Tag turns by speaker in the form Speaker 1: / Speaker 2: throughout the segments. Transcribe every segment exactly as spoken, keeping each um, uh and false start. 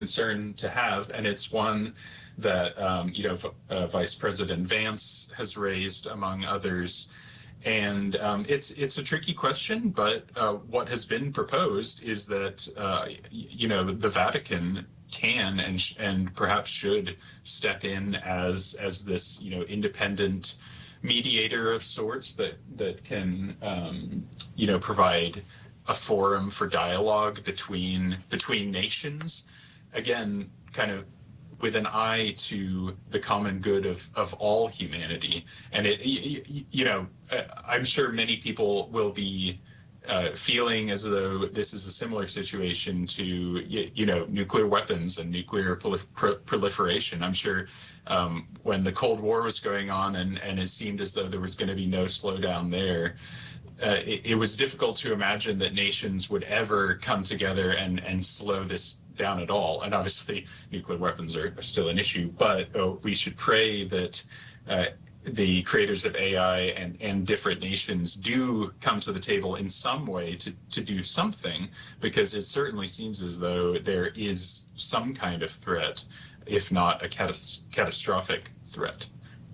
Speaker 1: concern to have, and it's one that um, you know uh, Vice President Vance has raised, among others. And um, it's it's a tricky question, but uh, what has been proposed is that uh, you know the Vatican can and sh and perhaps should step in as as this you know independent mediator of sorts that that can um, you know provide a forum for dialogue between between nations, again, kind of with an eye to the common good of, of all humanity. And it, you know, I'm sure many people will be uh, feeling as though this is a similar situation to, you know, nuclear weapons and nuclear prolif proliferation. I'm sure um, when the Cold War was going on and, and it seemed as though there was going to be no slowdown there, uh, it, it was difficult to imagine that nations would ever come together and, and slow this down at all. And obviously nuclear weapons are, are still an issue, but uh, we should pray that uh, the creators of A I and, and different nations do come to the table in some way to, to do something, because it certainly seems as though there is some kind of threat, if not a catas catastrophic threat.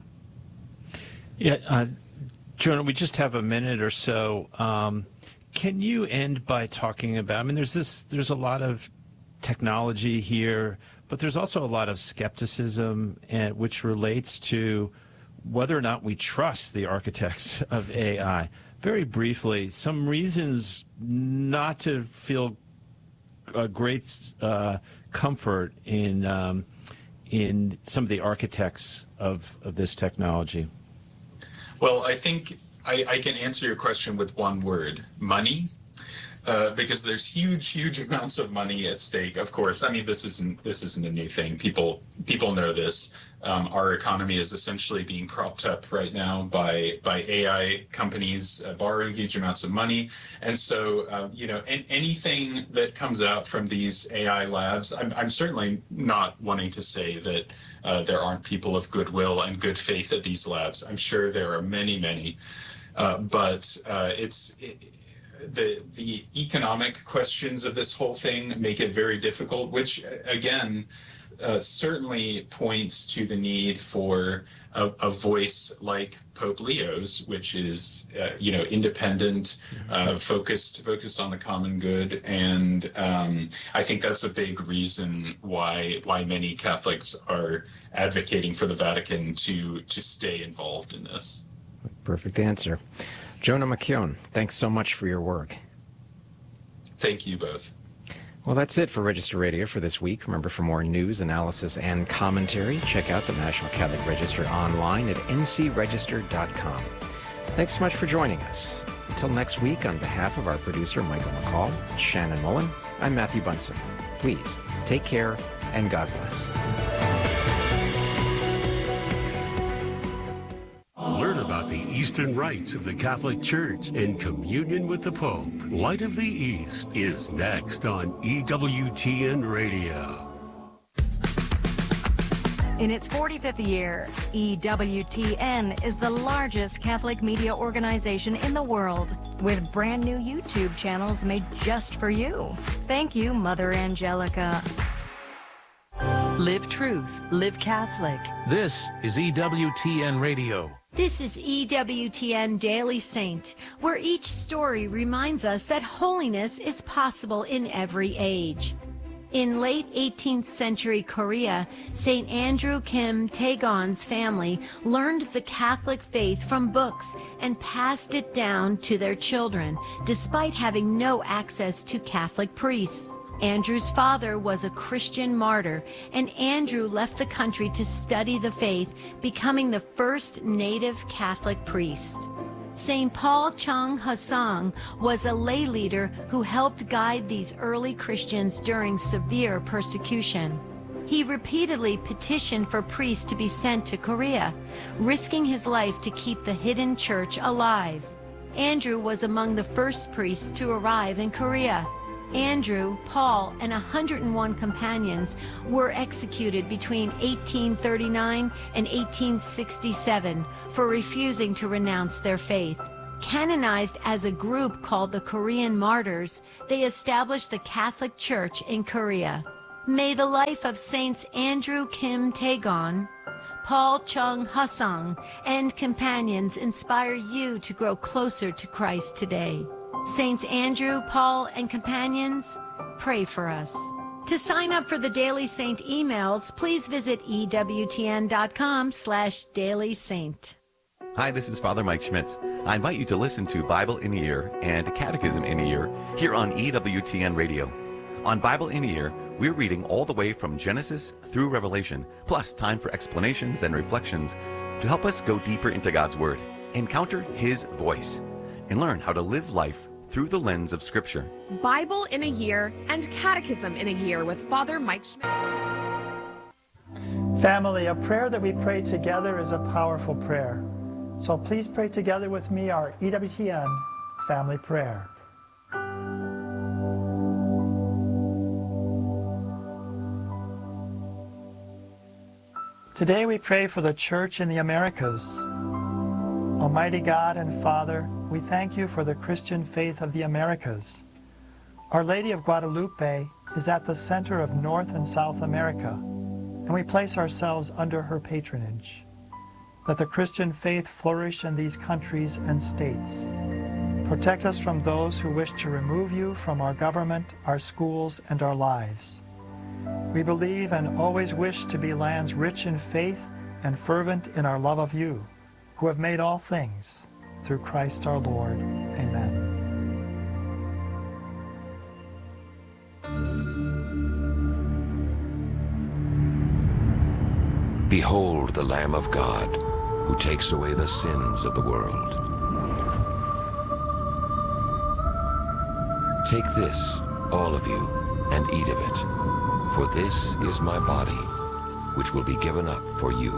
Speaker 2: Yeah, uh, Jonah, we just have a minute or so. Um, can you end by talking about, I mean, there's this, there's a lot of technology here, but there's also a lot of skepticism, and which relates to whether or not we trust the architects of A I. Very briefly, some reasons not to feel a great uh, comfort in um, in some of the architects of, of this technology.
Speaker 1: Well, I think I, I can answer your question with one word: money. Uh, because there's huge, huge amounts of money at stake. Of course, I mean, this isn't this isn't a new thing. People people know this. Um, our economy is essentially being propped up right now by by A I companies uh, borrowing huge amounts of money, and so uh, you know, and anything that comes out from these A I labs, I'm, I'm certainly not wanting to say that uh, there aren't people of goodwill and good faith at these labs. I'm sure there are many, many, uh, but uh, it's. It, The, the economic questions of this whole thing make it very difficult, which, again, uh, certainly points to the need for a, a voice like Pope Leo's, which is, uh, you know, independent, uh, focused, focused on the common good. And um, I think that's a big reason why why many Catholics are advocating for the Vatican to to stay involved in this.
Speaker 3: Perfect answer. Jonah McKeown, thanks so much for your work.
Speaker 1: Thank you both.
Speaker 3: Well, that's it for Register Radio for this week. Remember, for more news, analysis, and commentary, check out the National Catholic Register online at n c register dot com. Thanks so much for joining us. Until next week, on behalf of our producer, Michael McCall, Shannon Mullen, I'm Matthew Bunson. Please, take care, and God bless.
Speaker 4: Learn about the Eastern rites of the Catholic Church in communion with the Pope. Light of the East is next on E W T N Radio.
Speaker 5: In its forty-fifth year, E W T N is the largest Catholic media organization in the world, with brand new YouTube channels made just for you. Thank you, Mother Angelica.
Speaker 6: Live truth, live Catholic.
Speaker 7: This is E W T N Radio.
Speaker 8: This is E W T N Daily Saint, where each story reminds us that holiness is possible in every age. In late eighteenth century Korea, Saint Andrew Kim Taegon's family learned the Catholic faith from books and passed it down to their children, despite having no access to Catholic priests. Andrew's father was a Christian martyr, and Andrew left the country to study the faith, becoming the first native Catholic priest. Saint Paul Chung Hasang was a lay leader who helped guide these early Christians during severe persecution. He repeatedly petitioned for priests to be sent to Korea, risking his life to keep the hidden church alive. Andrew was among the first priests to arrive in Korea. Andrew, Paul, and one hundred and one companions were executed between eighteen thirty-nine and eighteen sixty-seven for refusing to renounce their faith. Canonized as a group called the Korean Martyrs, they established the Catholic Church in Korea. May the life of Saints Andrew Kim Taegon, Paul Chung Hasang, and companions inspire you to grow closer to Christ today. Saints Andrew, Paul, and companions, pray for us. To sign up for the Daily Saint emails, please visit ewtn.com slash Daily Saint.
Speaker 9: Hi, this is Father Mike Schmitz. I invite you to listen to Bible in a Year and Catechism in a Year here on E W T N Radio. On Bible in a Year, we're reading all the way from Genesis through Revelation, plus time for explanations and reflections to help us go deeper into God's Word, encounter His voice, and learn how to live life through the lens of Scripture.
Speaker 10: Bible in a Year and Catechism in a Year with Father Mike Schmitz.
Speaker 11: Family, a prayer that we pray together is a powerful prayer. So please pray together with me our E W T N family prayer. Today we pray for the Church in the Americas. Almighty God and Father, we thank you for the Christian faith of the Americas. Our Lady of Guadalupe is at the center of North and South America, and we place ourselves under her patronage. Let the Christian faith flourish in these countries and states. Protect us from those who wish to remove you from our government, our schools, and our lives. We believe and always wish to be lands rich in faith and fervent in our love of you, who have made all things, through Christ our Lord. Amen.
Speaker 12: Behold the Lamb of God, who takes away the sins of the world. Take this, all of you, and eat of it, for this is my body, which will be given up for you.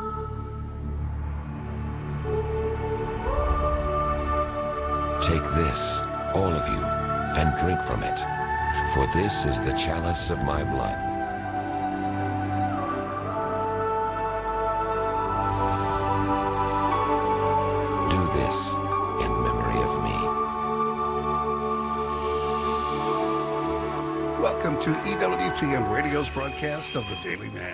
Speaker 12: Take this, all of you, and drink from it, for this is the chalice of my blood. Do this in memory of me.
Speaker 4: Welcome to E W T N Radio's broadcast of the Daily Man.